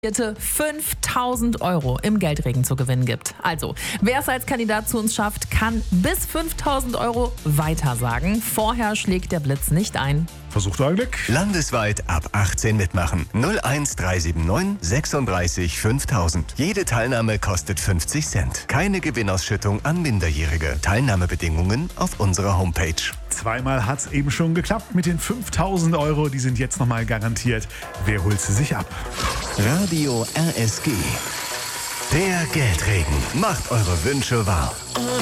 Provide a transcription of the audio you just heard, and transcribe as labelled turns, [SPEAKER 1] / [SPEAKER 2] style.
[SPEAKER 1] 5.000 Euro im Geldregen zu gewinnen gibt. Also, wer es als Kandidat zu uns schafft, kann bis 5.000 Euro weitersagen. Vorher schlägt der Blitz nicht ein.
[SPEAKER 2] Versucht euer Glück.
[SPEAKER 3] Landesweit ab 18 mitmachen. 01379 36 5000. Jede Teilnahme kostet 50 Cent. Keine Gewinnausschüttung an Minderjährige. Teilnahmebedingungen auf unserer Homepage.
[SPEAKER 2] Zweimal hat's eben schon geklappt mit den 5.000 Euro. Die sind jetzt nochmal garantiert. Wer holt sie sich ab?
[SPEAKER 3] Radio RSG. Der Geldregen. Macht eure Wünsche wahr.